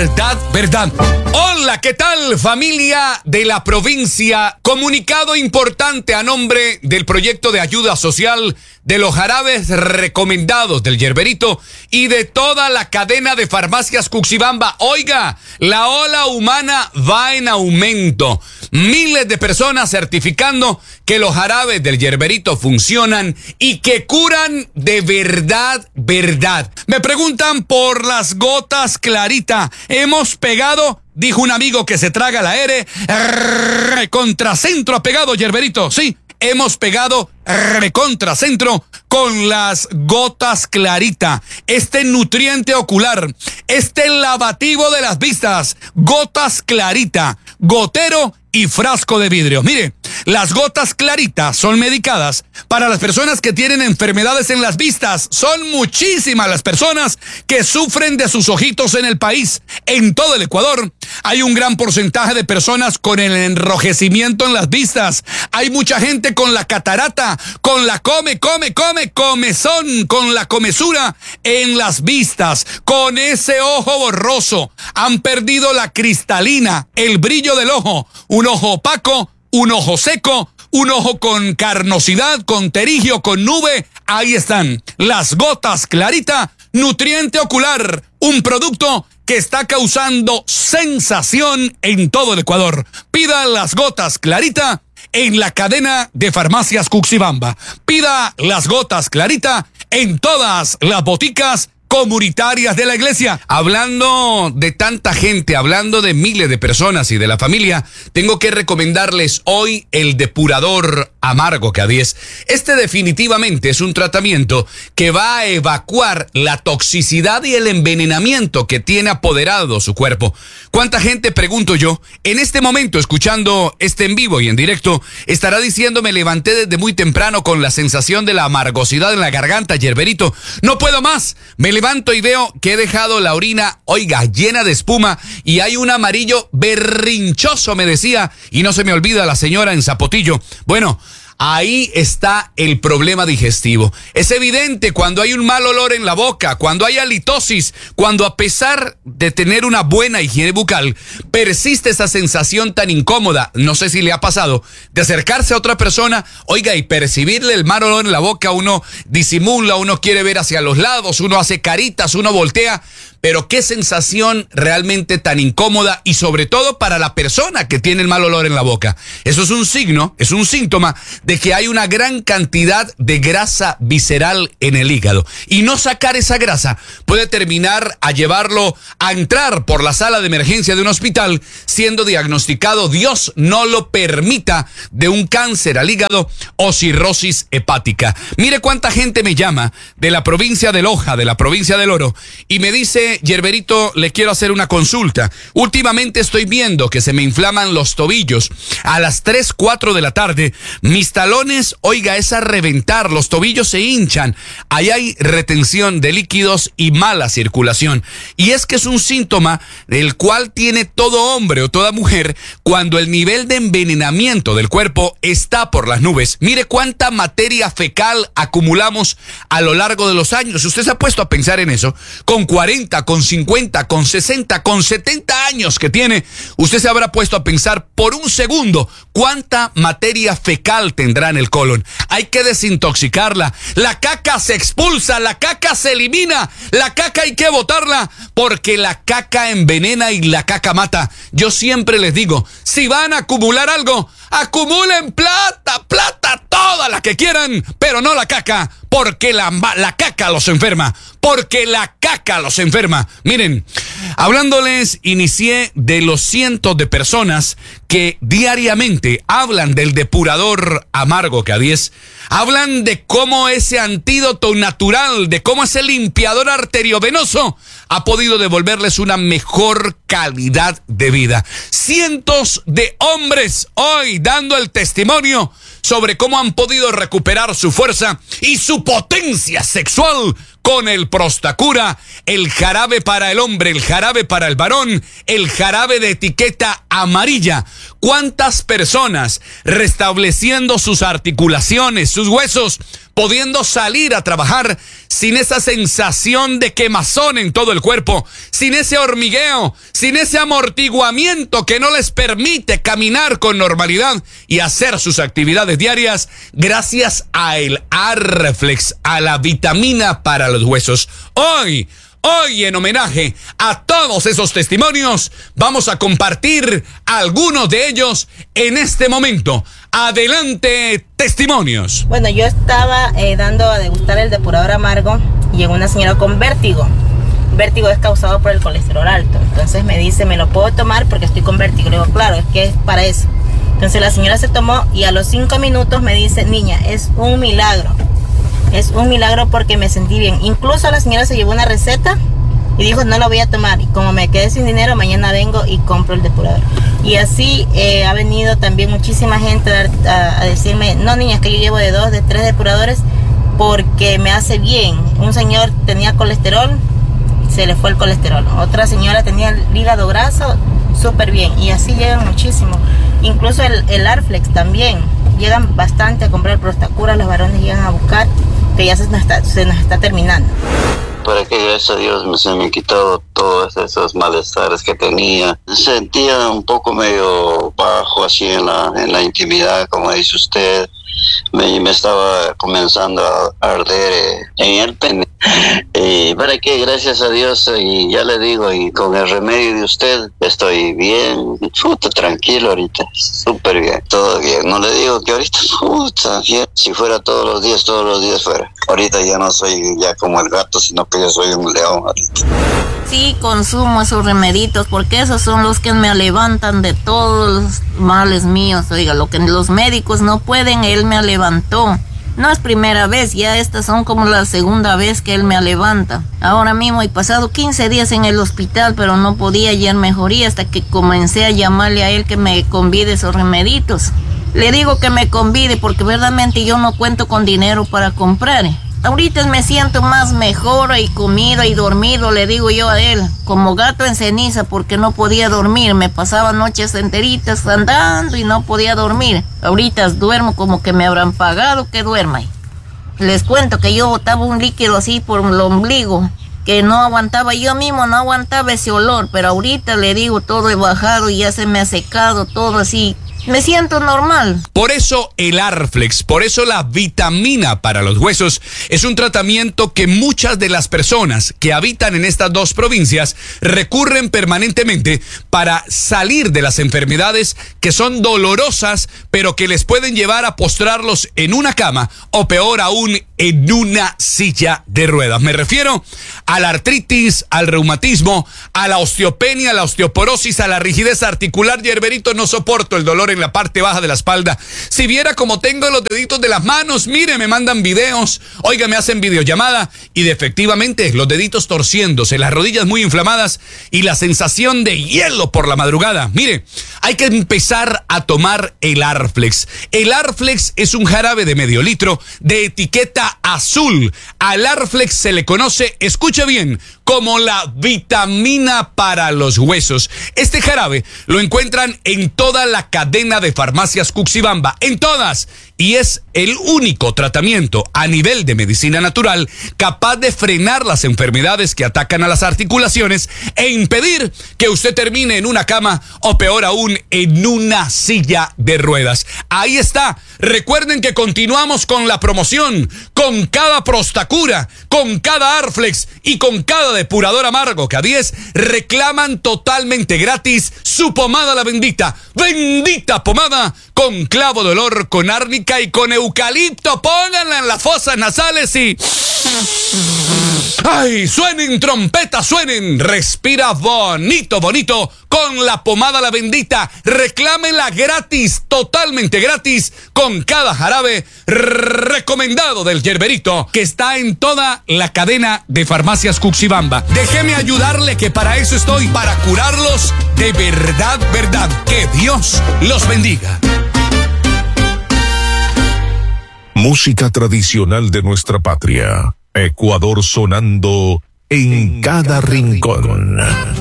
verdad, verdad. Hola, ¿qué tal, familia de la provincia? Comunicado importante a nombre del proyecto de ayuda social de los jarabes recomendados del Yerberito y de toda la cadena de farmacias Cuxibamba. Oiga, la ola humana va en aumento. Miles de personas certificando que los jarabes del Yerberito funcionan y que curan de verdad, verdad. Me preguntan por las gotas Clarita. Hemos pegado, dijo un amigo que se traga la R, contracentro ha pegado Yerberito. Sí, hemos pegado recontracentro con las gotas Clarita. Este nutriente ocular, este lavativo de las vistas, gotas Clarita, gotero y frasco de vidrio. Mire, las gotas Clarita son medicadas para las personas que tienen enfermedades en las vistas. Son muchísimas las personas que sufren de sus ojitos en el país. En todo el Ecuador hay un gran porcentaje de personas con el enrojecimiento en las vistas. Hay mucha gente con la catarata, con la comezón, con la comezura en las vistas, con ese ojo borroso. Han perdido la cristalina, el brillo del ojo. Un ojo opaco, un ojo seco, un ojo con carnosidad, con terigio, con nube. Ahí están las gotas Clarita, nutriente ocular, un producto que está causando sensación en todo el Ecuador. Pida las gotas Clarita en la cadena de farmacias Cuxibamba. Pida las gotas Clarita en todas las boticas comunitarias de la iglesia. Hablando de tanta gente, hablando de miles de personas y de la familia, tengo que recomendarles hoy el depurador amargo K10. Este definitivamente es un tratamiento que va a evacuar la toxicidad y el envenenamiento que tiene apoderado su cuerpo. ¿Cuánta gente, pregunto yo, en este momento escuchando este en vivo y en directo, estará diciendo: me levanté desde muy temprano con la sensación de la amargosidad en la garganta, Yerberito, no puedo más, me levanto y veo que he dejado la orina, oiga, llena de espuma y hay un amarillo berrinchoso, me decía, y no se me olvida la señora en Zapotillo? Bueno, ahí está el problema digestivo. Es evidente cuando hay un mal olor en la boca, cuando hay halitosis, cuando a pesar de tener una buena higiene bucal, persiste esa sensación tan incómoda, no sé si le ha pasado, de acercarse a otra persona, oiga, y percibirle el mal olor en la boca. Uno disimula, uno quiere ver hacia los lados, uno hace caritas, uno voltea. Pero qué sensación realmente tan incómoda, y sobre todo para la persona que tiene el mal olor en la boca. Eso es un signo, es un síntoma de que hay una gran cantidad de grasa visceral en el hígado. Y no sacar esa grasa puede terminar a llevarlo a entrar por la sala de emergencia de un hospital siendo diagnosticado, Dios no lo permita, de un cáncer al hígado o cirrosis hepática. Mire cuánta gente me llama de la provincia de Loja, de la provincia del Oro, y me dice: Yerberito, le quiero hacer una consulta. Últimamente estoy viendo que se me inflaman los tobillos. A las 3, 4 de la tarde, mis talones, oiga, es a reventar, los tobillos se hinchan. Ahí hay retención de líquidos y mala circulación. Y es que es un síntoma del cual tiene todo hombre o toda mujer cuando el nivel de envenenamiento del cuerpo está por las nubes. Mire cuánta materia fecal acumulamos a lo largo de los años. Usted se ha puesto a pensar en eso. Con 40, con 50, con 60, con 70 años que tiene, usted se habrá puesto a pensar por un segundo cuánta materia fecal tendrá en el colon. Hay que desintoxicarla. La caca se expulsa, la caca se elimina, la caca hay que botarla porque la caca envenena y la caca mata. Yo siempre les digo, si van a acumular algo, acumulen plata, toda la que quieran, pero no la caca, porque la caca los enferma, porque la caca los enferma. Miren, hablándoles, inicié de los cientos de personas que diariamente hablan del depurador amargo K10, hablan de cómo ese antídoto natural, de cómo ese limpiador arteriovenoso ha podido devolverles una mejor calidad de vida. Cientos de hombres hoy dando el testimonio sobre cómo han podido recuperar su fuerza y su potencia sexual con el Prostacura, el jarabe para el hombre, el jarabe para el varón, el jarabe de etiqueta amarilla. ¿Cuántas personas restableciendo sus articulaciones, sus huesos, pudiendo salir a trabajar sin esa sensación de quemazón en todo el cuerpo, sin ese hormigueo, sin ese amortiguamiento que no les permite caminar con normalidad y hacer sus actividades diarias gracias a el Arflex, a la vitamina para los huesos? Hoy, en homenaje a todos esos testimonios, vamos a compartir algunos de ellos en este momento. Adelante, testimonios. Bueno, yo estaba dando a degustar el depurador amargo y llegó una señora con vértigo. Vértigo es causado por el colesterol alto. Entonces me dice, ¿me lo puedo tomar porque estoy con vértigo? Le digo, claro, es que es para eso. Entonces la señora se tomó y a los 5 minutos me dice, niña, es un milagro. Es un milagro porque me sentí bien. Incluso la señora se llevó una receta y dijo, no la voy a tomar. Y como me quedé sin dinero, mañana vengo y compro el depurador. Y así ha venido también muchísima gente a decirme, no niña, es que yo llevo de 2, de 3 depuradores porque me hace bien. Un señor tenía colesterol, se le fue el colesterol. Otra señora tenía el hígado graso, súper bien. Y así llegan muchísimo. Incluso el Arflex también. Llegan bastante a comprar el Prostacura, los varones llegan a buscar, que ya se nos está terminando. Para que gracias a Dios se me quitado todos esos malestares que tenía. Me sentía un poco medio bajo así en la intimidad, como dice usted. Me estaba comenzando a arder en el pene. Y para que gracias a Dios, y ya le digo, y con el remedio de usted, estoy bien, tranquilo ahorita, súper bien, todo bien. No le digo que ahorita, bien. Si fuera todos los días fuera. Ahorita ya no soy ya como el gato, sino que yo soy un león ahorita. Sí, consumo esos remeditos porque esos son los que me levantan de todos los males míos. Oiga, lo que los médicos no pueden, él me levantó. No es primera vez, ya estas son como la segunda vez que él me levanta. Ahora mismo he pasado 15 días en el hospital, pero no podía hallar mejoría hasta que comencé a llamarle a él que me convide esos remeditos. Le digo que me convide porque verdaderamente yo no cuento con dinero para comprar. Ahorita me siento más mejor y comido y dormido, le digo yo a él, como gato en ceniza porque no podía dormir. Me pasaba noches enteritas andando y no podía dormir. Ahorita duermo como que me habrán pagado que duerma. Les cuento que yo botaba un líquido así por el ombligo, que no aguantaba, yo mismo no aguantaba ese olor, pero ahorita le digo todo he bajado y ya se me ha secado todo así. Me siento normal. Por eso el Arflex, por eso la vitamina para los huesos es un tratamiento que muchas de las personas que habitan en estas dos provincias recurren permanentemente para salir de las enfermedades que son dolorosas, pero que les pueden llevar a postrarlos en una cama o peor aún en una silla de ruedas. Me refiero a la artritis, al reumatismo, a la osteopenia, a la osteoporosis, a la rigidez articular. Yerberito, no soporto el dolor en la parte baja de la espalda. Si viera cómo tengo los deditos de las manos, mire, me mandan videos, oiga, me hacen videollamada y efectivamente los deditos torciéndose, las rodillas muy inflamadas y la sensación de hielo por la madrugada. Mire, hay que empezar a tomar el Arflex. El Arflex es un jarabe de medio litro de etiqueta azul. Al Arflex se le conoce, escuche bien, como la vitamina para los huesos. Este jarabe lo encuentran en toda la cadena de farmacias Cuxibamba, en todas, y es el único tratamiento a nivel de medicina natural capaz de frenar las enfermedades que atacan a las articulaciones e impedir que usted termine en una cama o peor aún en una silla de ruedas. Ahí está. Recuerden que continuamos con la promoción, con cada Prostacura, con cada Arflex y con cada depurador amargo que a 10 reclaman totalmente gratis su pomada la bendita. Bendita pomada con clavo de olor, con árnica y con eucalipto. Pónganla en las fosas nasales y... ¡ay! Suenen trompetas, suenen. Respira bonito, bonito con la pomada la bendita. Reclámela gratis, totalmente gratis, con cada jarabe recomendado del Yerberito, que está en toda la cadena de farmacias Cuxibamba. Déjeme ayudarle, que para eso estoy, para curarlos de verdad, verdad. Que Dios los bendiga. Música tradicional de nuestra patria. Ecuador sonando en cada rincón.